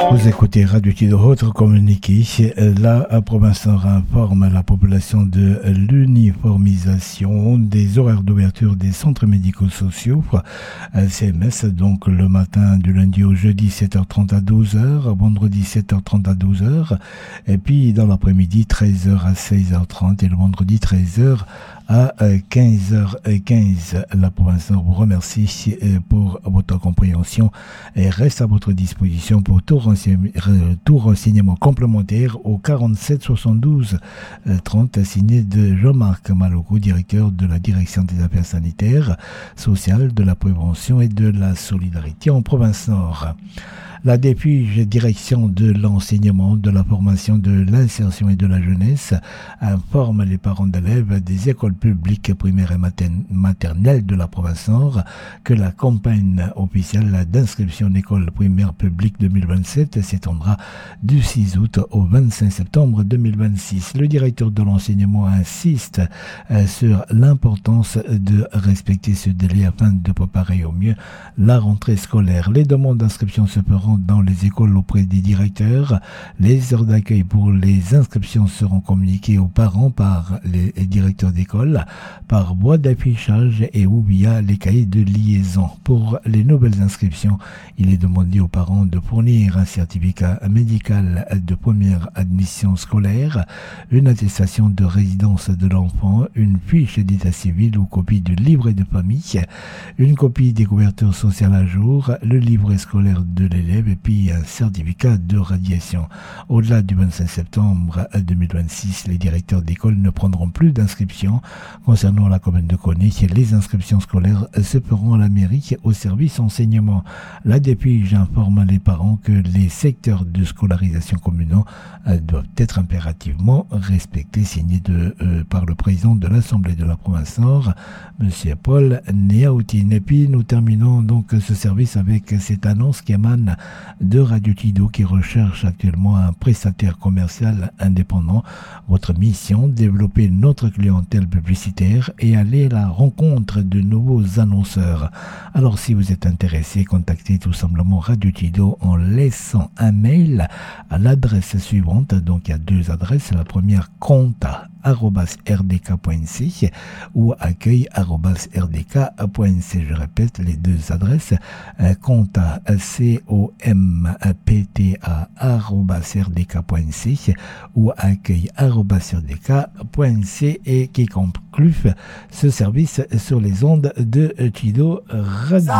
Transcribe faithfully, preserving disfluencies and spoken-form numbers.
Vous écoutez Radio Tido, autre communiqué. La province Nord informe la population de l'uniformisation des horaires d'ouverture des centres médico-sociaux, C M S, donc le matin du lundi au jeudi sept heures trente à douze heures, vendredi sept heures trente à douze heures, et puis dans l'après-midi treize heures à seize heures trente et le vendredi treize heures à quinze heures quinze. La province Nord vous remercie pour votre compréhension et reste à votre disposition pour tout renseignement, tout renseignement complémentaire au quarante-sept soixante-douze trente, signé de Jean-Marc Maloko, directeur de la direction des affaires sanitaires, sociales, de la prévention et de la solidarité en province Nord. La D P U G, direction de l'enseignement, de la formation, de l'insertion et de la jeunesse, informe les parents d'élèves des écoles publiques primaires et maternelles de la province Nord que la campagne officielle d'inscription en école primaire publique deux mille vingt-sept s'étendra du six août au vingt-cinq septembre deux mille vingt-six. Le directeur de l'enseignement insiste sur l'importance de respecter ce délai afin de préparer au mieux la rentrée scolaire. Les demandes d'inscription se feront dans les écoles auprès des directeurs. Les heures d'accueil pour les inscriptions seront communiquées aux parents par les directeurs d'école, par voie d'affichage et ou via les cahiers de liaison. Pour les nouvelles inscriptions, il est demandé aux parents de fournir un certificat médical de première admission scolaire, une attestation de résidence de l'enfant, une fiche d'état civil ou copie du livret de famille, une copie des couvertures sociales à jour, le livret scolaire de l'élève et puis un certificat de radiation. Au-delà du vingt-cinq septembre deux mille vingt-six, les directeurs d'école ne prendront plus d'inscription. Concernant la commune de Koné, les inscriptions scolaires se feront à la mairie au service enseignement. La D P U informe les parents que les secteurs de scolarisation communaux doivent être impérativement respectés, signé de, euh, par le président de l'Assemblée de la province Nord, M. Paul Néaoutine. Et puis nous terminons donc ce service avec cette annonce qui émane de Radio Tido qui recherche actuellement un prestataire commercial indépendant. Votre mission, développer notre clientèle publicitaire et aller à la rencontre de nouveaux annonceurs. Alors si vous êtes intéressé, contactez tout simplement Radio Tido en laissant un mail à l'adresse suivante. Donc il y a deux adresses. La première, conta arobase r d k point n c ou accueil arobase r d k point n c. Je répète les deux adresses, euh, conta c o m p t a arobase r d k point n c ou accueil arobase r d k point n c, et qui conclut ce service sur les ondes de Tido Radio.